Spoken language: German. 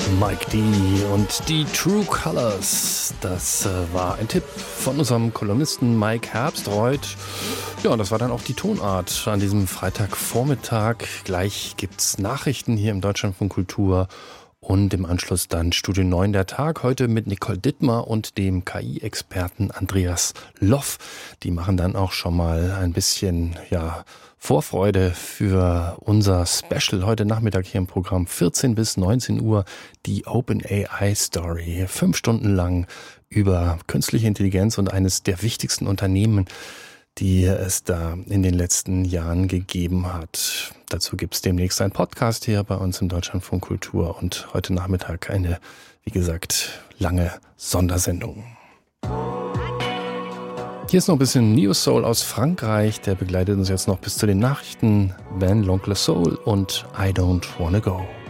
Mike D. und die True Colors. Das war ein Tipp von unserem Kolumnisten Mike Herbstreuth. Ja, und das war dann auch die Tonart an diesem Freitagvormittag. Gleich gibt's Nachrichten hier im Deutschlandfunk Kultur und im Anschluss dann Studio 9 der Tag. Heute mit Nicole Dittmar und dem KI-Experten Andreas Loff. Die machen dann auch schon mal ein bisschen, Vorfreude für unser Special heute Nachmittag hier im Programm 14 bis 19 Uhr, die OpenAI Story. 5 Stunden lang über künstliche Intelligenz und eines der wichtigsten Unternehmen, die es da in den letzten Jahren gegeben hat. Dazu gibt es demnächst einen Podcast hier bei uns im Deutschlandfunk Kultur und heute Nachmittag eine, wie gesagt, lange Sondersendung. Hier ist noch ein bisschen Neo Soul aus Frankreich. Der begleitet uns jetzt noch bis zu den Nachrichten. Ben L'Oncle Soul und I Don't Wanna Go.